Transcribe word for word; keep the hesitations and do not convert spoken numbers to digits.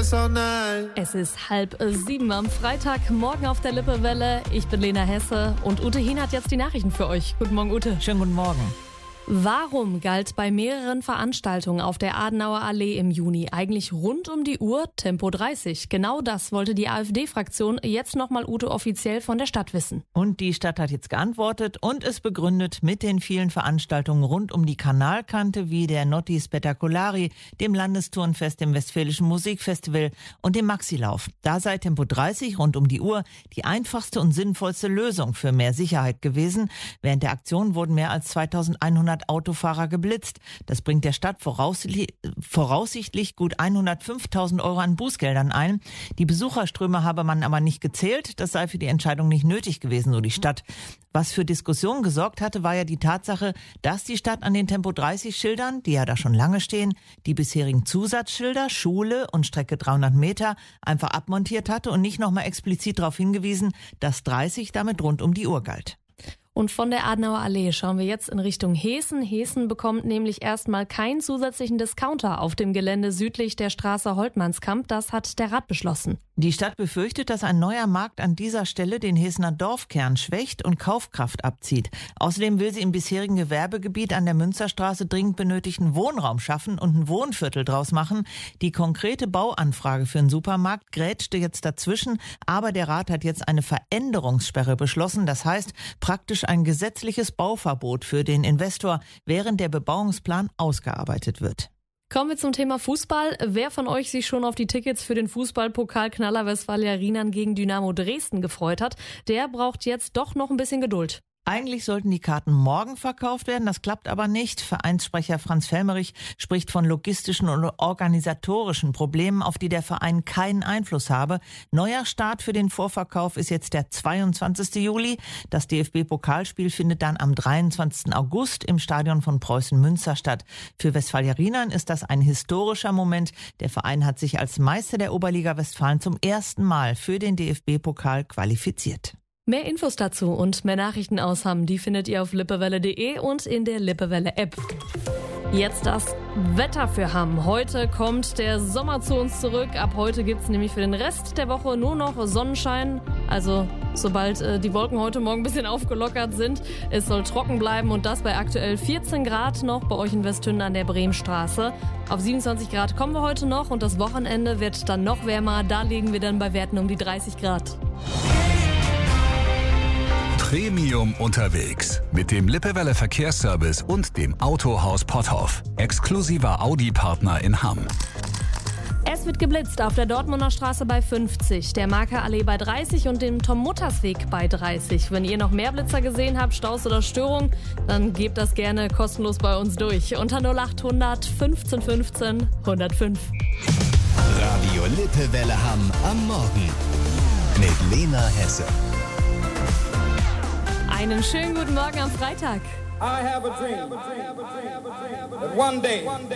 this all night. Es ist halb sieben am Freitag, morgen auf der Lippewelle. Ich bin Lena Hesse und Ute Hien hat jetzt die Nachrichten für euch. Guten Morgen, Ute. Schönen guten Morgen. Warum galt bei mehreren Veranstaltungen auf der Adenauer Allee im Juni eigentlich rund um die Uhr Tempo dreißig? Genau das wollte die AfD-Fraktion jetzt nochmal Ute offiziell von der Stadt wissen. Und die Stadt hat jetzt geantwortet und es begründet mit den vielen Veranstaltungen rund um die Kanalkante wie der Notti Spettacolari, dem Landesturnfest, dem Westfälischen Musikfestival und dem Maxilauf. Da sei Tempo dreißig rund um die Uhr die einfachste und sinnvollste Lösung für mehr Sicherheit gewesen. Während der Aktion wurden mehr als zweitausendeinhundert Autofahrer geblitzt. Das bringt der Stadt voraussichtlich, voraussichtlich gut hundertfünftausend Euro an Bußgeldern ein. Die Besucherströme habe man aber nicht gezählt. Das sei für die Entscheidung nicht nötig gewesen, so die Stadt. Was für Diskussionen gesorgt hatte, war ja die Tatsache, dass die Stadt an den Tempo dreißig Schildern, die ja da schon lange stehen, die bisherigen Zusatzschilder, Schule und Strecke dreihundert Meter einfach abmontiert hatte und nicht nochmal explizit darauf hingewiesen, dass dreißig damit rund um die Uhr galt. Und von der Adenauer Allee schauen wir jetzt in Richtung Heeßen. Heeßen bekommt nämlich erstmal keinen zusätzlichen Discounter auf dem Gelände südlich der Straße Holtmannskamp. Das hat der Rat beschlossen. Die Stadt befürchtet, dass ein neuer Markt an dieser Stelle den Heeßener Dorfkern schwächt und Kaufkraft abzieht. Außerdem will sie im bisherigen Gewerbegebiet an der Münsterstraße dringend benötigten Wohnraum schaffen und ein Wohnviertel draus machen. Die konkrete Bauanfrage für einen Supermarkt grätschte jetzt dazwischen, aber der Rat hat jetzt eine Veränderungssperre beschlossen. Das heißt praktisch ein gesetzliches Bauverbot für den Investor, während der Bebauungsplan ausgearbeitet wird. Kommen wir zum Thema Fußball. Wer von euch sich schon auf die Tickets für den Fußballpokalknaller Westfalia Rienan gegen Dynamo Dresden gefreut hat, der braucht jetzt doch noch ein bisschen Geduld. Eigentlich sollten die Karten morgen verkauft werden, das klappt aber nicht. Vereinssprecher Franz Felmerich spricht von logistischen und organisatorischen Problemen, auf die der Verein keinen Einfluss habe. Neuer Start für den Vorverkauf ist jetzt der zweiundzwanzigsten Juli. Das D F B-Pokalspiel findet dann am dreiundzwanzigsten August im Stadion von Preußen Münster statt. Für Westfalia Rienan ist das ein historischer Moment. Der Verein hat sich als Meister der Oberliga Westfalen zum ersten Mal für den D F B-Pokal qualifiziert. Mehr Infos dazu und mehr Nachrichten aus Hamm, die findet ihr auf lippewelle punkt de und in der Lippewelle-App. Jetzt das Wetter für Hamm. Heute kommt der Sommer zu uns zurück. Ab heute gibt es nämlich für den Rest der Woche nur noch Sonnenschein. Also sobald äh, die Wolken heute Morgen ein bisschen aufgelockert sind. Es soll trocken bleiben und das bei aktuell vierzehn Grad noch bei euch in Westhünden an der Bremenstraße. Auf siebenundzwanzig Grad kommen wir heute noch und das Wochenende wird dann noch wärmer. Da liegen wir dann bei Werten um die dreißig Grad. Premium unterwegs mit dem Lippewelle Verkehrsservice und dem Autohaus Potthoff. Exklusiver Audi-Partner in Hamm. Es wird geblitzt auf der Dortmunder Straße bei fünfzig, der Marker Allee bei dreißig und dem Tom-Mutters-Weg bei dreißig. Wenn ihr noch mehr Blitzer gesehen habt, Staus oder Störungen, dann gebt das gerne kostenlos bei uns durch. Unter null achthundert fünfzehn fünfzehn hundertfünf. Radio Lippewelle Hamm am Morgen mit Lena Hesse. Einen schönen guten Morgen am Freitag. I have a dream that one day